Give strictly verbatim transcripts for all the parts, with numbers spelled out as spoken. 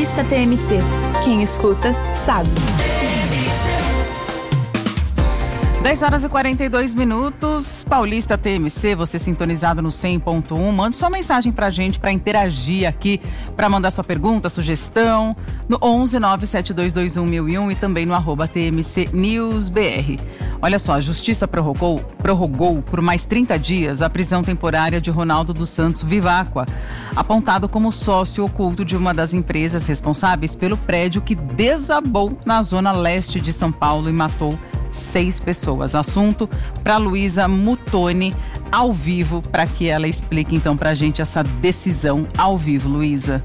Paulista T M C. Quem escuta, sabe. dez horas e quarenta e dois minutos, Paulista T M C, você sintonizado no cem ponto um. Mande sua mensagem pra gente, pra interagir aqui, pra mandar sua pergunta, sugestão, no onze nove sete dois dois um mil e um e também no arroba T M C News B R. Olha só, a Justiça prorrogou, prorrogou por mais trinta dias a prisão temporária de Ronaldo dos Santos Vivacqua, apontado como sócio oculto de uma das empresas responsáveis pelo prédio que desabou na zona leste de São Paulo e matou seis pessoas. Assunto para Luísa Mutoni, ao vivo, para que ela explique então para a gente essa decisão ao vivo. Luísa.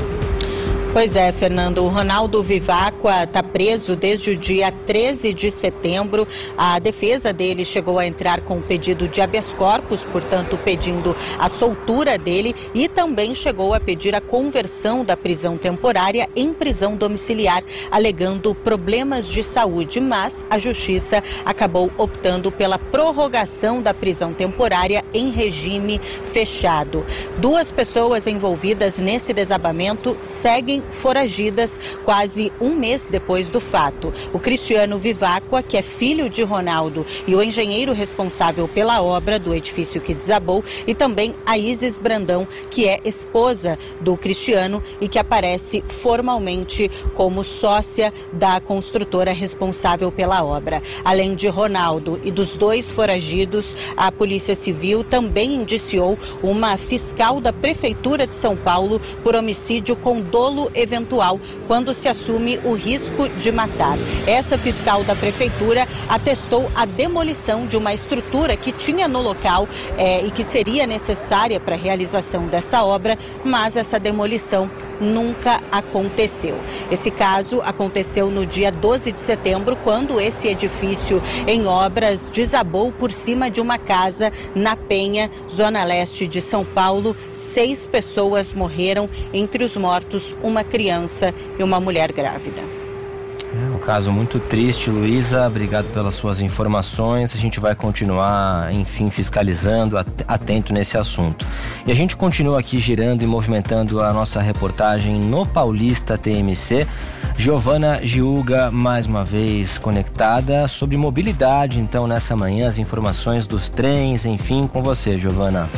Pois é, Fernando, o Ronaldo Vivacqua está preso desde o dia treze de setembro. A defesa dele chegou a entrar com um pedido de habeas corpus, portanto pedindo a soltura dele, e também chegou a pedir a conversão da prisão temporária em prisão domiciliar, alegando problemas de saúde, mas a Justiça acabou optando pela prorrogação da prisão temporária em regime fechado. Duas pessoas envolvidas nesse desabamento seguem foragidas quase um mês depois do fato. O Cristiano Vivacqua, que é filho de Ronaldo e o engenheiro responsável pela obra do edifício que desabou, e também a Isis Brandão, que é esposa do Cristiano e que aparece formalmente como sócia da construtora responsável pela obra. Além de Ronaldo e dos dois foragidos, a Polícia Civil também indiciou uma fiscal da Prefeitura de São Paulo por homicídio com dolo eventual, quando se assume o risco de matar. Essa fiscal da prefeitura atestou a demolição de uma estrutura que tinha no local eh, e que seria necessária para a realização dessa obra, mas essa demolição nunca aconteceu. Esse caso aconteceu no dia doze de setembro, quando esse edifício em obras desabou por cima de uma casa na Penha, zona leste de São Paulo. Seis pessoas morreram, entre os mortos uma criança e uma mulher grávida. É um caso muito triste, Luísa. Obrigado pelas suas informações. A gente vai continuar, enfim, fiscalizando, atento nesse assunto. E a gente continua aqui girando e movimentando a nossa reportagem no Paulista T M C. Giovana Giuga, mais uma vez conectada sobre mobilidade. Então, nessa manhã, as informações dos trens, enfim, com você, Giovana.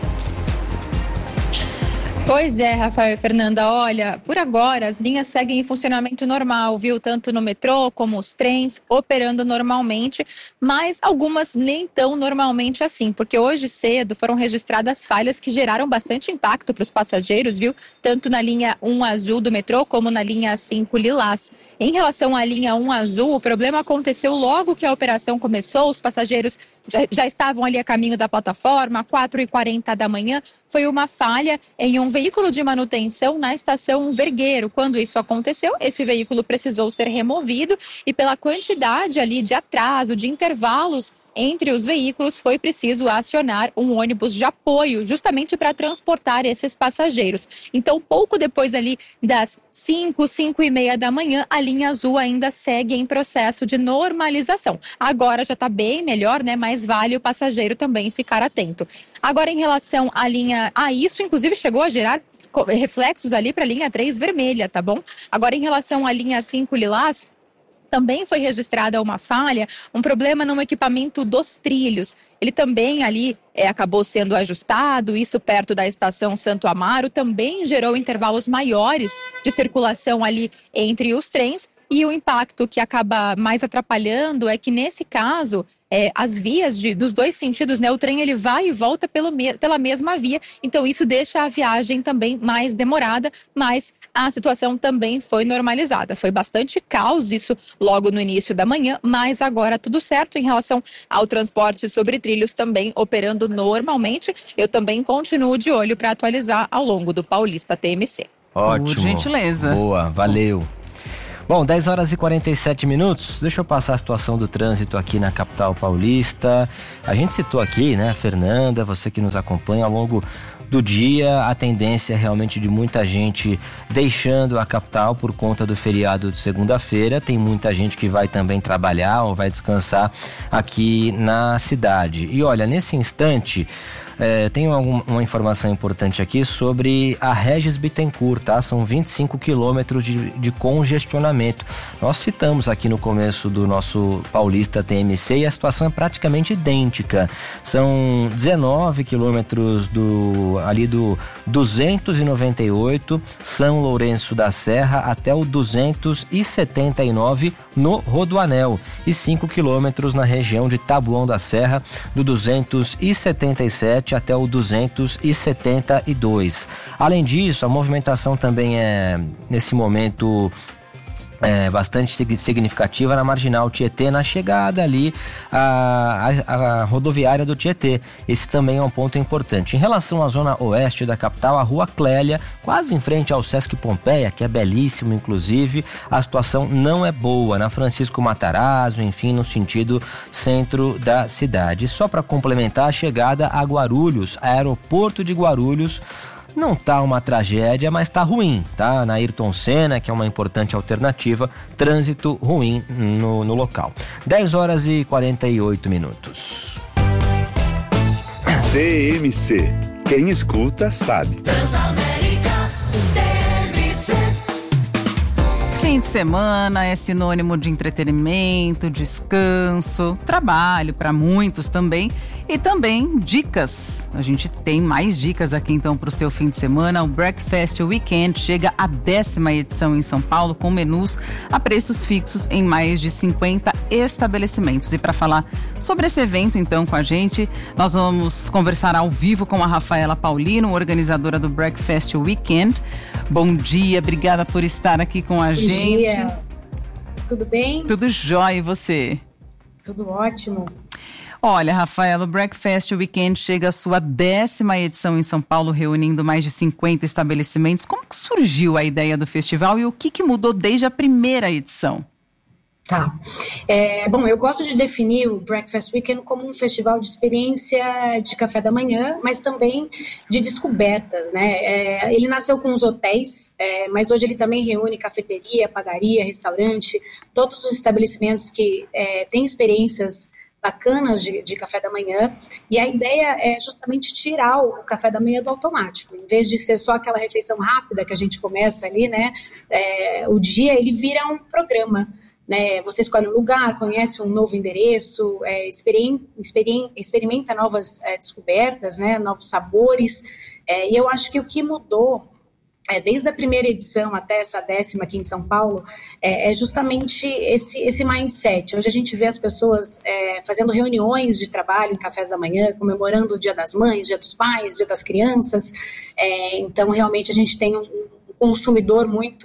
Pois é, Rafael e Fernanda, olha, por agora as linhas seguem em funcionamento normal, viu? Tanto no metrô como os trens operando normalmente, mas algumas nem tão normalmente assim, porque hoje cedo foram registradas falhas que geraram bastante impacto para os passageiros, viu? Tanto na linha um azul do metrô como na linha cinco lilás. Em relação à linha um azul, o problema aconteceu logo que a operação começou, os passageiros já, já estavam ali a caminho da plataforma, quatro e quarenta da manhã, foi uma falha em um veículo de manutenção na estação Vergueiro. Quando isso aconteceu, esse veículo precisou ser removido e pela quantidade ali de atraso, de intervalos entre os veículos, foi preciso acionar um ônibus de apoio justamente para transportar esses passageiros. Então, pouco depois ali das cinco, cinco e meia da manhã, a linha azul ainda segue em processo de normalização. Agora já está bem melhor, né? Mas vale o passageiro também ficar atento. Agora, em relação à linha... Ah, isso inclusive chegou a gerar reflexos ali para a linha três vermelha, tá bom? Agora, em relação à linha cinco lilás, também foi registrada uma falha, um problema no equipamento dos trilhos. Ele também ali é, acabou sendo ajustado, isso perto da estação Santo Amaro, também gerou intervalos maiores de circulação ali entre os trens. E o impacto que acaba mais atrapalhando é que, nesse caso, é, as vias de, dos dois sentidos, né, o trem ele vai e volta pelo me, pela mesma via, então isso deixa a viagem também mais demorada, mas a situação também foi normalizada. Foi bastante caos isso logo no início da manhã, mas agora tudo certo em relação ao transporte sobre trilhos também operando normalmente. Eu também continuo de olho para atualizar ao longo do Paulista T M C. Ótimo. Por gentileza. Boa, valeu. Bom, dez horas e quarenta e sete minutos, deixa eu passar a situação do trânsito aqui na capital paulista. A gente citou aqui, né, Fernanda, você que nos acompanha ao longo do dia, a tendência é realmente de muita gente deixando a capital por conta do feriado de segunda-feira. Tem muita gente que vai também trabalhar ou vai descansar aqui na cidade. E olha, nesse instante, É, tenho alguma, uma informação importante aqui sobre a Regis Bittencourt, tá? São vinte e cinco quilômetros de, de congestionamento. Nós citamos aqui no começo do nosso Paulista T M C e a situação é praticamente idêntica. São dezenove quilômetros do, ali do duzentos e noventa e oito, São Lourenço da Serra, até o duzentos e setenta e nove no Rodoanel, e cinco quilômetros na região de Taboão da Serra, do duzentos e setenta e sete até o duzentos e setenta e dois. Além disso, a movimentação também é, nesse momento, É, bastante significativa na Marginal Tietê, na chegada ali à, à, à rodoviária do Tietê. Esse também é um ponto importante. Em relação à zona oeste da capital, a Rua Clélia, quase em frente ao Sesc Pompeia, que é belíssimo inclusive, a situação não é boa. Na Francisco Matarazzo, enfim, no sentido centro da cidade. Só para complementar, a chegada a Guarulhos, aeroporto de Guarulhos, não tá uma tragédia, mas tá ruim, tá? Na Ayrton Senna, que é uma importante alternativa, trânsito ruim no, no local. dez horas e quarenta e oito minutos. T M C. Quem escuta sabe. Fim de semana é sinônimo de entretenimento, descanso, trabalho para muitos também, e também dicas. A gente tem mais dicas aqui então para o seu fim de semana. O Breakfast Weekend chega à décima edição em São Paulo, com menus a preços fixos em mais de cinquenta estabelecimentos. E para falar sobre esse evento então com a gente, nós vamos conversar ao vivo com a Rafaela Paulino, organizadora do Breakfast Weekend. Bom dia, obrigada por estar aqui com a Bom gente. Bom dia, tudo bem? Tudo jóia, e você? Tudo ótimo. Olha, Rafaela, o Breakfast Weekend chega à sua décima edição em São Paulo, reunindo mais de cinquenta estabelecimentos. Como que surgiu a ideia do festival e o que, que mudou desde a primeira edição? Tá. É, bom, eu gosto de definir o Breakfast Weekend como um festival de experiência de café da manhã, mas também de descobertas, né? É, ele nasceu com os hotéis, é, mas hoje ele também reúne cafeteria, padaria, restaurante, todos os estabelecimentos que é, têm experiências bacanas de, de café da manhã, e a ideia é justamente tirar o café da manhã do automático, em vez de ser só aquela refeição rápida que a gente começa ali, né, é, o dia ele vira um programa, né, você escolhe um lugar, conhece um novo endereço, é, experim, experim, experimenta novas é, descobertas, né, novos sabores, é, e eu acho que o que mudou É, desde a primeira edição até essa décima aqui em São Paulo, é, é justamente esse, esse mindset. Hoje a gente vê as pessoas é, fazendo reuniões de trabalho em cafés da manhã, comemorando o Dia das Mães, Dia dos Pais, Dia das Crianças. É, então, realmente, a gente tem um, um consumidor muito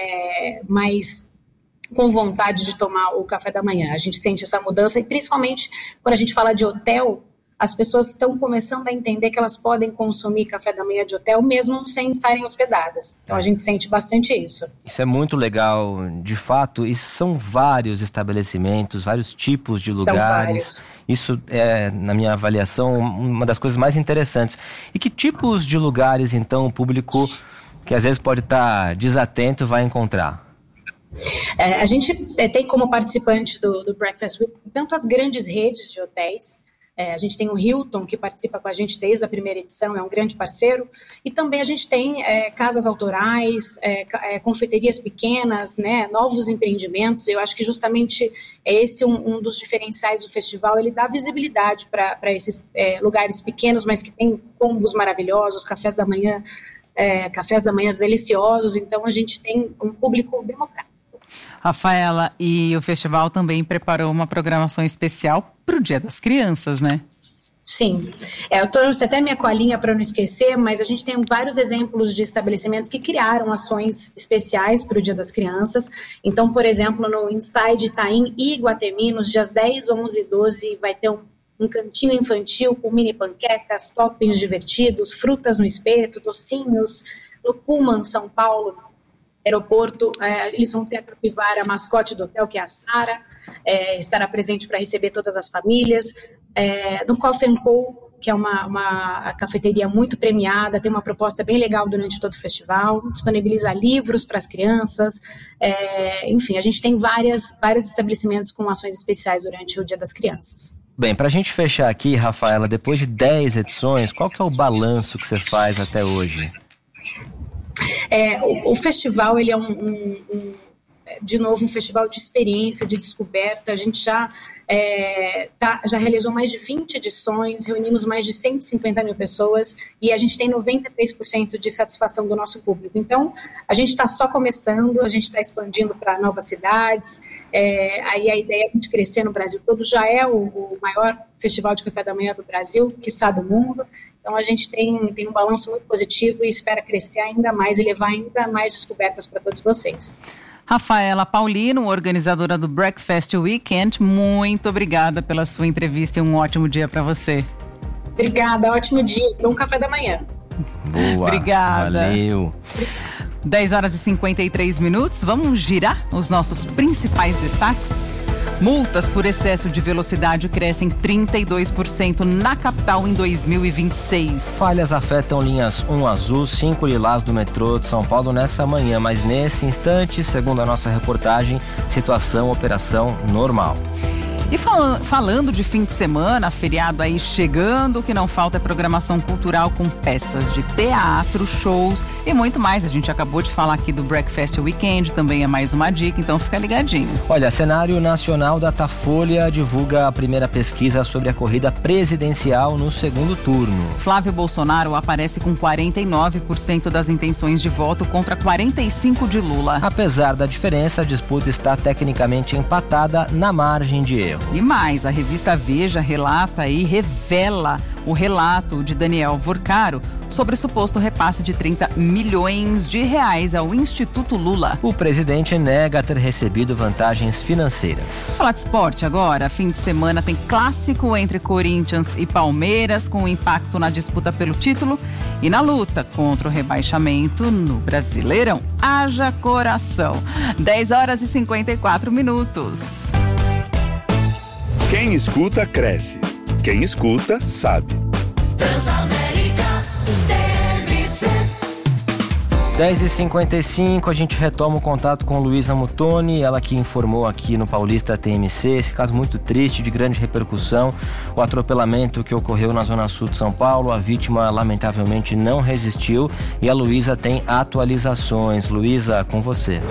é, mais com vontade de tomar o café da manhã. A gente sente essa mudança, e principalmente quando a gente fala de hotel, as pessoas estão começando a entender que elas podem consumir café da manhã de hotel mesmo sem estarem hospedadas. Então a gente sente bastante isso. Isso é muito legal, de fato, e são vários estabelecimentos, vários tipos de lugares. Isso é, na minha avaliação, uma das coisas mais interessantes. E que tipos de lugares, então, o público que às vezes pode estar desatento vai encontrar? É, a gente é, tem como participante do, do Breakfast Week tanto as grandes redes de hotéis. É, a gente tem o Hilton, que participa com a gente desde a primeira edição, é um grande parceiro, e também a gente tem é, casas autorais, é, é, confeiterias pequenas, né, novos empreendimentos. Eu acho que justamente é esse um, um dos diferenciais do festival, ele dá visibilidade para esses é, lugares pequenos, mas que tem combos maravilhosos, cafés da manhã, é, cafés da manhã deliciosos, então a gente tem um público democrático. Rafaela, e o festival também preparou uma programação especial para o Dia das Crianças, né? Sim, é, eu trouxe até minha colinha para não esquecer, mas a gente tem vários exemplos de estabelecimentos que criaram ações especiais para o Dia das Crianças. Então, por exemplo, no Inside Itaim e Iguatemi, nos dias dez, onze e doze, vai ter um, um cantinho infantil com mini panquecas, toppings divertidos, frutas no espeto, docinhos. No Pullman, São Paulo, aeroporto, é, eles vão ter a capivara, a mascote do hotel, que é a Sara, é, estará presente para receber todas as famílias. É, no Coffee and Co, que é uma, uma cafeteria muito premiada, tem uma proposta bem legal durante todo o festival, disponibiliza livros para as crianças, é, enfim, a gente tem várias, vários estabelecimentos com ações especiais durante o Dia das Crianças. Bem, para a gente fechar aqui, Rafaela, depois de dez edições, qual que é o balanço que você faz até hoje? É, o, o festival, ele é um, um, um, de novo, um festival de experiência, de descoberta. A gente já, é, tá, já realizou mais de vinte edições, reunimos mais de cento e cinquenta mil pessoas e a gente tem noventa e três por cento de satisfação do nosso público. Então, a gente está só começando, a gente está expandindo para novas cidades. É, aí a ideia é a gente crescer no Brasil todo. Já é o, o maior festival de café da manhã do Brasil, quiçá do mundo. Então a gente tem, tem um balanço muito positivo e espera crescer ainda mais e levar ainda mais descobertas para todos vocês. Rafaela Paulino, organizadora do Breakfast Weekend, muito obrigada pela sua entrevista e um ótimo dia para você. Obrigada, ótimo dia, bom café da manhã. Boa, obrigada. Valeu. dez horas e cinquenta e três minutos, vamos girar os nossos principais destaques? Multas por excesso de velocidade crescem trinta e dois por cento na capital em dois mil e vinte e seis. Falhas afetam linhas um azul, cinco lilás do metrô de São Paulo nessa manhã, mas nesse instante, segundo a nossa reportagem, situação, operação normal. E fal- falando de fim de semana, feriado aí chegando, o que não falta é programação cultural com peças de teatro, shows e muito mais. A gente acabou de falar aqui do Breakfast Weekend, também é mais uma dica, então fica ligadinho. Olha, Cenário Nacional Datafolha divulga a primeira pesquisa sobre a corrida presidencial no segundo turno. Flávio Bolsonaro aparece com quarenta e nove por cento das intenções de voto contra quarenta e cinco por cento de Lula. Apesar da diferença, a disputa está tecnicamente empatada na margem de erro. E mais, a revista Veja relata e revela o relato de Daniel Vorcaro sobre o suposto repasse de trinta milhões de reais ao Instituto Lula. O presidente nega ter recebido vantagens financeiras. Falar de esporte agora, fim de semana tem clássico entre Corinthians e Palmeiras, com impacto na disputa pelo título e na luta contra o rebaixamento no Brasileirão. Haja coração. dez horas e cinquenta e quatro minutos. Quem escuta, cresce. Quem escuta, sabe. Transamérica T M C. dez e cinquenta e cinco, a gente retoma o contato com Luísa Muttoni, ela que informou aqui no Paulista T M C, esse caso muito triste, de grande repercussão, o atropelamento que ocorreu na Zona Sul de São Paulo, a vítima lamentavelmente não resistiu e a Luísa tem atualizações. Luísa, com você.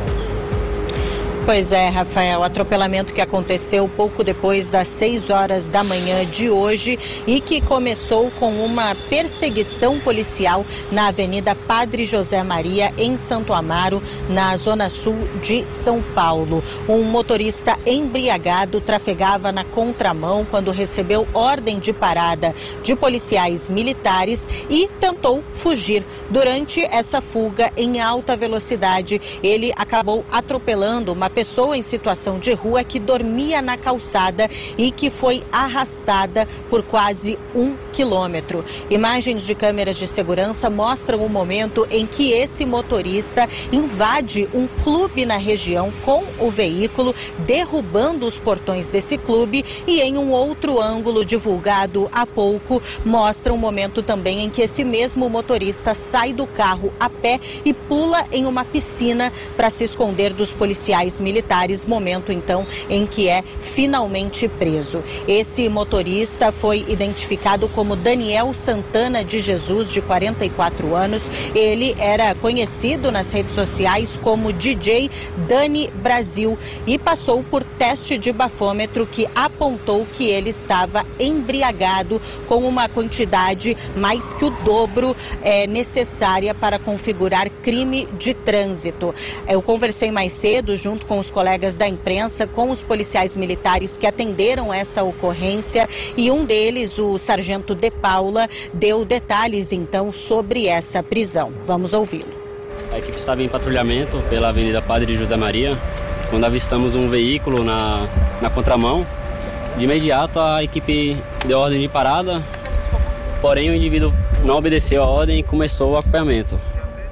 Pois é, Rafael, o atropelamento que aconteceu pouco depois das seis horas da manhã de hoje e que começou com uma perseguição policial na Avenida Padre José Maria, em Santo Amaro, na Zona Sul de São Paulo. Um motorista embriagado trafegava na contramão quando recebeu ordem de parada de policiais militares e tentou fugir. Durante essa fuga em alta velocidade, ele acabou atropelando uma pessoa em situação de rua que dormia na calçada e que foi arrastada por quase um quilômetro. Imagens de câmeras de segurança mostram o momento em que esse motorista invade um clube na região com o veículo, derrubando os portões desse clube, e em um outro ângulo divulgado há pouco, mostra um momento também em que esse mesmo motorista sai do carro a pé e pula em uma piscina para se esconder dos policiais militares, momento então em que é finalmente preso. Esse motorista foi identificado como Daniel Santana de Jesus, de quarenta e quatro anos. Ele era conhecido nas redes sociais como D J Dani Brasil e passou por teste de bafômetro que apontou que ele estava embriagado com uma quantidade mais que o dobro é, necessária para configurar crime de trânsito. Eu conversei mais cedo junto com os colegas da imprensa, com os policiais militares que atenderam essa ocorrência, e um deles, o sargento De Paula, deu detalhes então sobre essa prisão. Vamos ouvi-lo. A equipe estava em patrulhamento pela Avenida Padre José Maria, quando avistamos um veículo na, na contramão. De imediato a equipe deu ordem de parada, porém o indivíduo não obedeceu a ordem e começou o acompanhamento.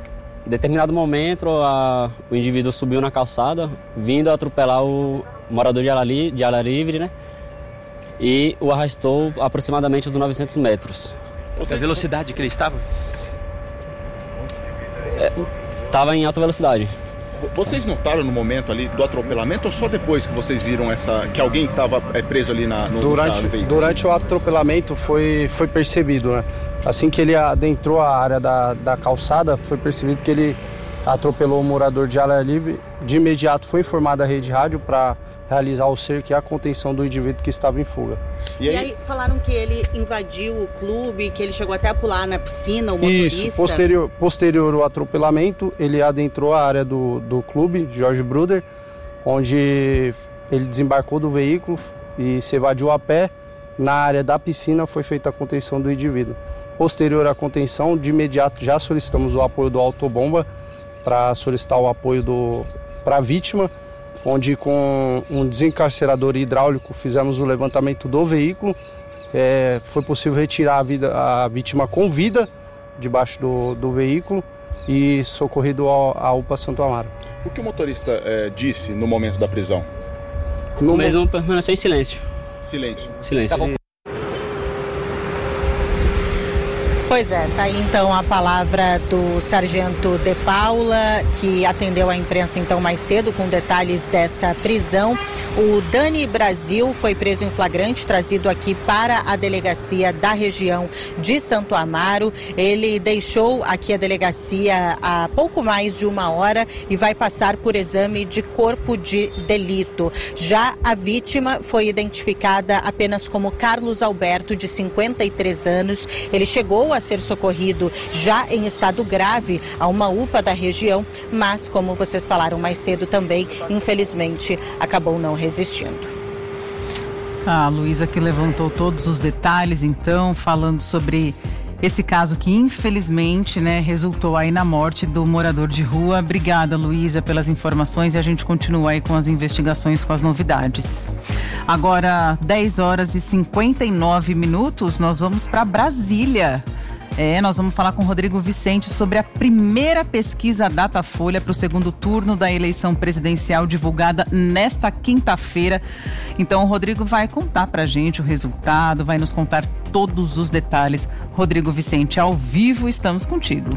Em determinado momento, a, o indivíduo subiu na calçada, vindo atropelar o morador de área, li, de área livre, né? E o arrastou aproximadamente uns novecentos metros. A velocidade que ele estava? Estava é, em alta velocidade. Vocês notaram no momento ali do atropelamento ou só depois que vocês viram essa que alguém estava preso ali na, no, durante, no veículo? Durante o atropelamento foi, foi percebido, né? Assim que ele adentrou a área da, da calçada, foi percebido que ele atropelou o morador de área livre. De imediato foi informada a rede rádio para realizar o cerco e a contenção do indivíduo que estava em fuga. E aí... e aí falaram que ele invadiu o clube, que ele chegou até a pular na piscina, o motorista. Isso, posterior, posterior ao atropelamento, ele adentrou a área do, do clube, Jorge Bruder, onde ele desembarcou do veículo e se evadiu a pé. Na área da piscina foi feita a contenção do indivíduo. Posterior à contenção, de imediato já solicitamos o apoio do Autobomba para solicitar o apoio para a vítima, onde com um desencarcerador hidráulico fizemos o levantamento do veículo. É, foi possível retirar a, vida, a vítima com vida debaixo do, do veículo e socorrido ao, à U P A Santo Amaro. O que o motorista é, disse no momento da prisão? No o mesmo permaneceu em silêncio. Silêncio. Silêncio. Tá. Pois é, tá aí então a palavra do sargento De Paula, que atendeu a imprensa então mais cedo com detalhes dessa prisão. O Dani Brasil foi preso em flagrante, trazido aqui para a delegacia da região de Santo Amaro. Ele deixou aqui a delegacia há pouco mais de uma hora e vai passar por exame de corpo de delito. Já a vítima foi identificada apenas como Carlos Alberto, de cinquenta e três anos. Ele chegou a a ser socorrido já em estado grave a uma U P A da região, mas, como vocês falaram mais cedo também, infelizmente acabou não resistindo. A Luísa que levantou todos os detalhes, então, falando sobre esse caso que infelizmente, né, resultou aí na morte do morador de rua. Obrigada, Luísa, pelas informações, e a gente continua aí com as investigações, com as novidades. Agora, dez horas e cinquenta e nove minutos, nós vamos para Brasília. É, nós vamos falar com o Rodrigo Vicente sobre a primeira pesquisa Datafolha para o segundo turno da eleição presidencial divulgada nesta quinta-feira. Então, o Rodrigo vai contar para a gente o resultado, vai nos contar todos os detalhes. Rodrigo Vicente, ao vivo, estamos contigo.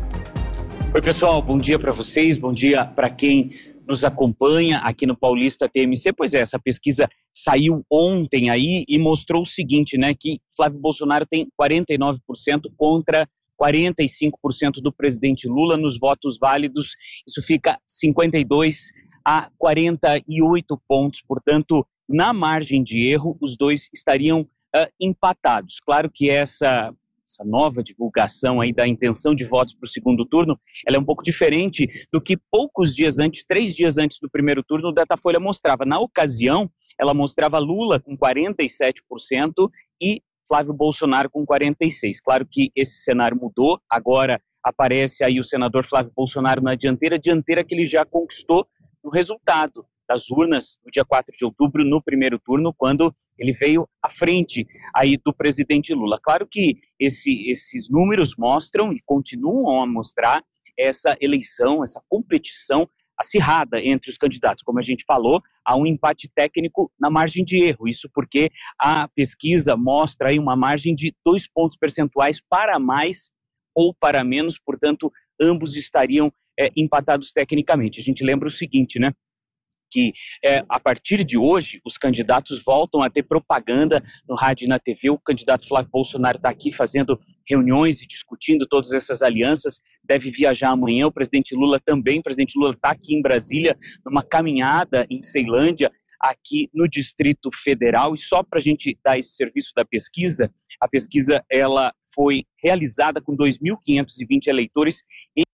Oi, pessoal, bom dia para vocês, bom dia para quem nos acompanha aqui no Paulista T M C. Pois é, essa pesquisa saiu ontem aí e mostrou o seguinte, né, que Flávio Bolsonaro tem quarenta e nove por cento contra quarenta e cinco por cento do presidente Lula nos votos válidos. Isso fica cinquenta e dois a quarenta e oito pontos, portanto, na margem de erro, os dois estariam uh, empatados. Claro que essa... essa nova divulgação aí da intenção de votos para o segundo turno, ela é um pouco diferente do que poucos dias antes, três dias antes do primeiro turno, o Datafolha mostrava. Na ocasião, ela mostrava Lula com quarenta e sete por cento e Flávio Bolsonaro com quarenta e seis por cento. Claro que esse cenário mudou, agora aparece aí o senador Flávio Bolsonaro na dianteira, dianteira que ele já conquistou no resultado das urnas no dia quatro de outubro, no primeiro turno, quando ele veio à frente aí do presidente Lula. Claro que esse, esses números mostram e continuam a mostrar essa eleição, essa competição acirrada entre os candidatos. Como a gente falou, há um empate técnico na margem de erro. Isso porque a pesquisa mostra aí uma margem de dois pontos percentuais para mais ou para menos, portanto, ambos estariam é, empatados tecnicamente. A gente lembra o seguinte, né? que é, a partir de hoje os candidatos voltam a ter propaganda no rádio e na T V. O candidato Flávio Bolsonaro está aqui fazendo reuniões e discutindo todas essas alianças, deve viajar amanhã. O presidente Lula também, o presidente Lula está aqui em Brasília, numa caminhada em Ceilândia, aqui no Distrito Federal. E só para a gente dar esse serviço da pesquisa, a pesquisa ela foi realizada com dois mil quinhentos e vinte eleitores. E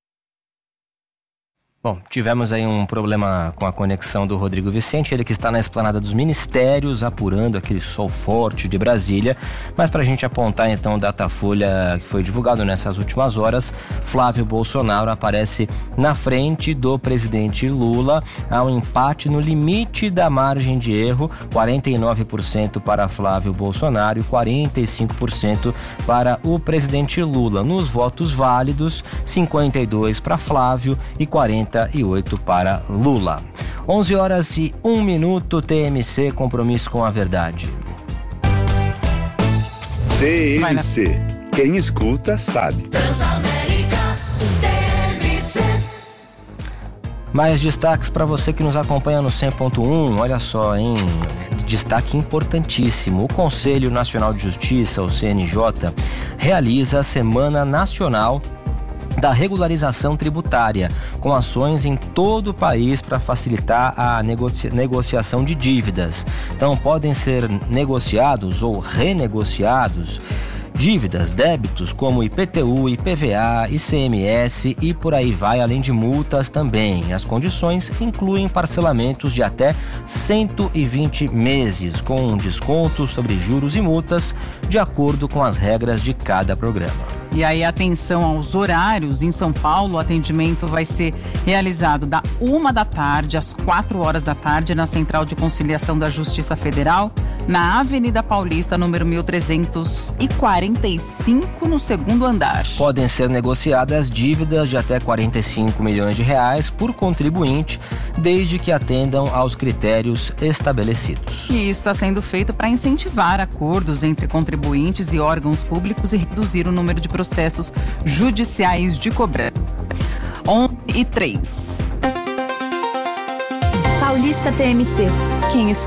Bom, tivemos aí um problema com a conexão do Rodrigo Vicente, ele que está na esplanada dos ministérios, apurando aquele sol forte de Brasília. Mas para a gente apontar então o Datafolha que foi divulgado nessas últimas horas, Flávio Bolsonaro aparece na frente do presidente Lula. Há um empate no limite da margem de erro, quarenta e nove por cento para Flávio Bolsonaro e quarenta e cinco por cento para o presidente Lula. Nos votos válidos, cinquenta e dois para Flávio e quarenta e oito para Lula. onze horas e um minuto, T M C, compromisso com a verdade. T M C, quem escuta sabe. Transamérica, T M C. Mais destaques para você que nos acompanha no cem ponto um, olha só, hein? Destaque importantíssimo. O Conselho Nacional de Justiça, o C N J, realiza a Semana Nacional da Regularização Tributária, com ações em todo o país para facilitar a negocia- negociação de dívidas. Então, podem ser negociados ou renegociados dívidas, débitos como I P T U, I P V A, I C M S e por aí vai, além de multas também. As condições incluem parcelamentos de até cento e vinte meses, com um desconto sobre juros e multas, de acordo com as regras de cada programa. E aí, atenção aos horários. Em São Paulo, o atendimento vai ser realizado da uma da tarde às quatro horas da tarde na Central de Conciliação da Justiça Federal, na Avenida Paulista, número mil trezentos e quarenta e cinco, no segundo andar. Podem ser negociadas dívidas de até quarenta e cinco milhões de reais por contribuinte, desde que atendam aos critérios estabelecidos. E isso está sendo feito para incentivar acordos entre contribuintes e órgãos públicos e reduzir o número de processos judiciais de cobrança. onze e três. Paulista T M C. Quem